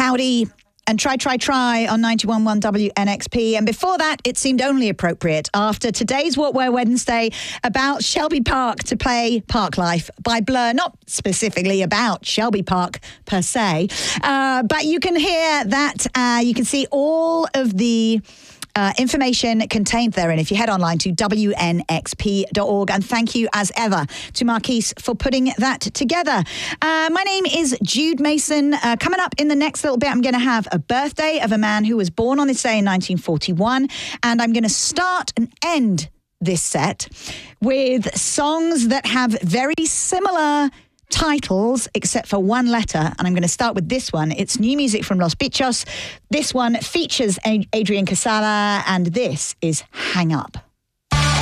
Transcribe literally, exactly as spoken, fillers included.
Howdy and Try, Try, Try on ninety-one point one W N X P. And before that, it seemed only appropriate after today's What Wear Wednesday about Shelby Park to play Park Life by Blur. Not specifically about Shelby Park per se, uh, but you can hear that, uh, you can see all of the Uh, information contained therein if you head online to W N X P dot org. And thank you, as ever, to Marquise for putting that together. Uh, my name is Jude Mason. Uh, coming up in the next little bit, I'm going to have a birthday of a man who was born on this day in nineteen forty-one. And I'm going to start and end this set with songs that have very similar titles except for one letter, and I'm going to start with this one. It's new music from Los Bichos. This one features Adrian Casala, and this is Hang Up.